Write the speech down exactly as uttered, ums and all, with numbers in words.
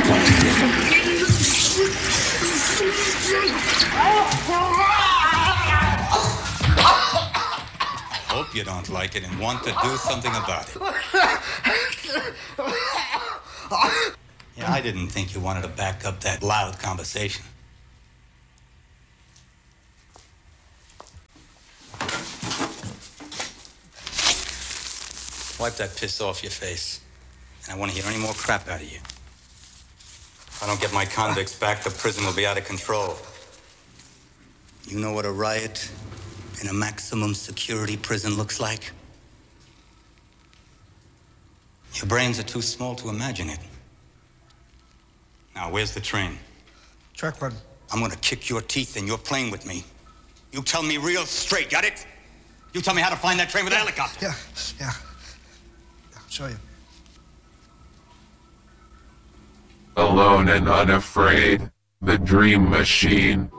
I hope you don't like it and want to do something about it. Yeah, I didn't think you wanted to back up that loud conversation. Wipe that piss off your face. And I want to hear any more crap out of you. If I don't get my convicts back, the prison will be out of control. You know what a riot in a maximum security prison looks like? Your brains are too small to imagine it. Now, where's the train? Track one. I'm gonna kick your teeth and you're playing with me. You tell me real straight, got it? You tell me how to find that train with a helicopter. Yeah, yeah. I'll show you. Alone and Unafraid, The Dream Machine.